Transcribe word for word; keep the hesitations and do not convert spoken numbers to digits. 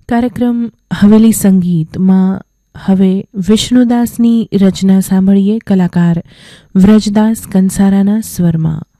કાર્યક્રમ હવેલી સંગીતમાં હવે વિષ્ણુદાસની રચના સાંભળીએ, કલાકાર વ્રજદાસ કંસારાના સ્વરમાં.